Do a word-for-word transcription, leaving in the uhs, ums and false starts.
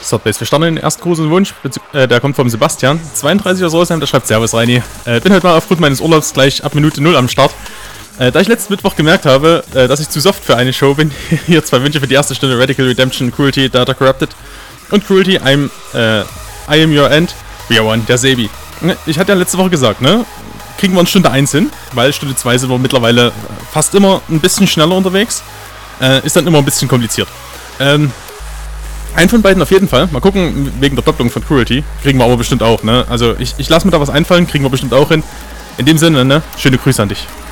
Third-Base. Wir starten den ersten großen Wunsch, äh, der kommt vom Sebastian. zweiunddreißig aus Rosenheim, der schreibt Servus, Reini. Äh, bin heute mal aufgrund meines Urlaubs gleich ab Minute null am Start. Äh, da ich letzten Mittwoch gemerkt habe, äh, dass ich zu soft für eine Show bin, hier zwei Wünsche für die erste Stunde: Radical Redemption, Cruelty, Data Corrupted und Cruelty, I'm, äh, I am your end, we are one, der Sebi. Ich hatte ja letzte Woche gesagt, ne? Kriegen wir in Stunde eins hin, weil Stunde zwei sind wir mittlerweile fast immer ein bisschen schneller unterwegs. Äh, ist dann immer ein bisschen kompliziert. Ähm, einen von beiden auf jeden Fall. Mal gucken, wegen der Doppelung von Cruelty. Kriegen wir aber bestimmt auch, ne? Also ich, ich lasse mir da was einfallen, kriegen wir bestimmt auch hin. In dem Sinne, ne? Schöne Grüße an dich.